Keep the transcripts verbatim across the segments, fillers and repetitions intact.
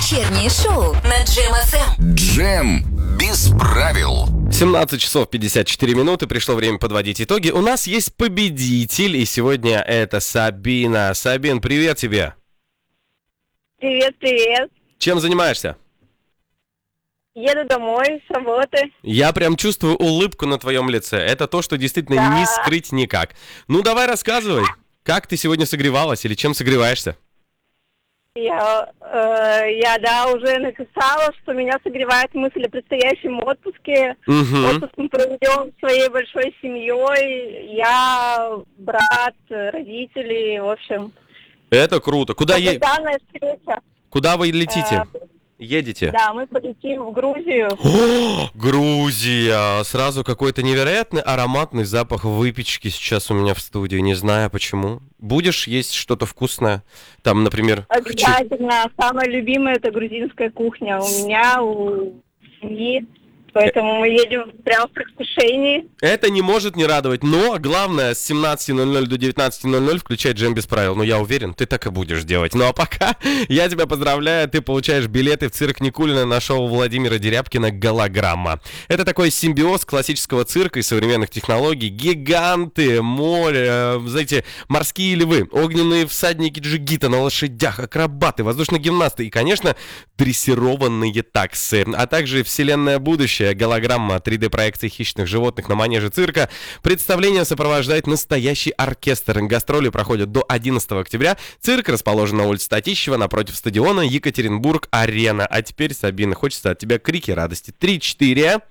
Вечернее шоу на Джем эф эм. Джем без правил. семнадцать часов пятьдесят четыре минуты, пришло время подводить итоги. У нас есть победитель, и сегодня это Сабина. Сабин, привет тебе. Привет, привет. Чем занимаешься? Еду домой с работы. Я прям чувствую улыбку на твоем лице. Это то, что действительно Да. не скрыть никак. Ну, давай рассказывай, как ты сегодня согревалась или чем согреваешься? Я, э, я, да, уже написала, что меня согревает мысль о предстоящем отпуске. Угу. Отпуск мы проведем своей большой семьей. Я, брат, родители, в общем. Это круто. Куда, е... Долгожданная встреча. Куда вы летите? Э, Едете? Да, мы полетим в Грузию. О, Грузия! Сразу какой-то невероятный ароматный запах выпечки сейчас у меня в студии. Не знаю почему. Будешь есть что-то вкусное? Там, например... Обязательно. Самое любимое — это грузинская кухня. У меня, у семьи. Поэтому мы едем прямо в предвкушении. Это не может не радовать, но главное с семнадцати ноль-ноль до девятнадцати ноль-ноль включать Джем без правил. Ну, я уверен, ты так и будешь делать. Ну, а пока я тебя поздравляю, ты получаешь билеты в цирк Никулина на шоу Владимира Дерябкина «Голограмма». Это такой симбиоз классического цирка и современных технологий. Гиганты, море, э, знаете, морские львы, огненные всадники джигита на лошадях, акробаты, воздушные гимнасты и, конечно, дрессированные таксы, а также вселенная будущее. Голограмма, три дэ-проекции хищных животных на манеже цирка. Представление сопровождает настоящий оркестр. Гастроли проходят до одиннадцатого октября. Цирк расположен на улице Татищева напротив стадиона Екатеринбург-Арена. А теперь, Сабина, хочется от тебя крики радости. Три-четыре.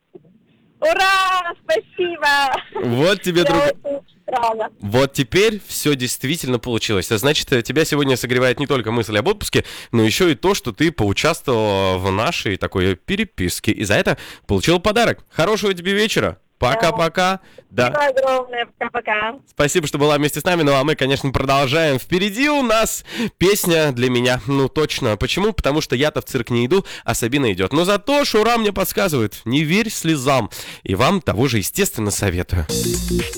Ура! Спасибо! Вот тебе, друг... Я очень рада. Вот теперь все действительно получилось. А значит, тебя сегодня согревает не только мысль об отпуске, но еще и то, что ты поучаствовала в нашей такой переписке. И за это получил подарок. Хорошего тебе вечера. Пока-пока. Да. Спасибо огромное. Пока-пока. Спасибо, что была вместе с нами. Ну а мы, конечно, продолжаем. Впереди у нас песня для меня. Ну точно. Почему? Потому что я-то в цирк не иду, а Сабина идет. Но зато Шура мне подсказывает: не верь слезам. И вам того же, естественно, советую.